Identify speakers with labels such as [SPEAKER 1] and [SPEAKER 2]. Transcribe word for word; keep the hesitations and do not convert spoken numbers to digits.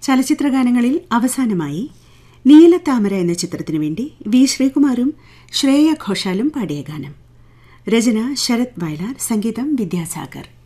[SPEAKER 1] ചലച്ചിത്രഗാനങ്ങളിൽ അവസാനമായി നീലത്താമര എന്ന ചിത്രത്തിനു വേണ്ടി വി ശ്രീകുമാറും ശ്രേയ ഘോഷാലും പാടിയ ഗാനം. രചന ശരത് വയലാർ, സംഗീതം വിദ്യാസാഗർ.